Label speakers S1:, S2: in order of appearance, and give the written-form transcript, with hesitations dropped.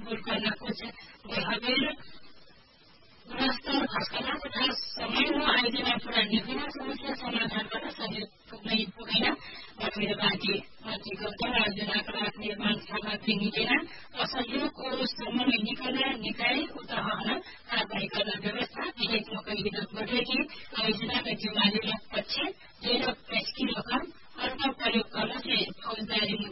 S1: दूर गर्न खोजेर गुणस्तर भत्कन तथा समयमा आयोजना पूरा विभिन्न समस्या समाधान गर्न सजिलो पुगेन। मन्त्री गौतम आयोजनाको लाभ निर्माण सामग्री मिलेन, असहयोगको समन्वय निकाय उतहन कारवाही गर्न व्यवस्था, विधेयकमा कैदिन बढेकी आयोजनाका जिम्मेवारी पक्ष 2 प्रेसकी रकम अर्थ प्रयोग गर्न चाहिँ फौजदारी